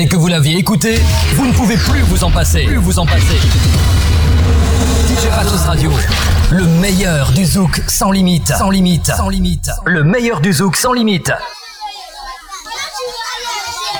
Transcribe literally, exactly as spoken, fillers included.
et que vous l'aviez écouté, vous ne pouvez plus vous en passer. Plus vous en passer. D J Patos Radio, le meilleur du zouk sans limite. Sans limite. Sans limite. Le meilleur du zouk sans limite.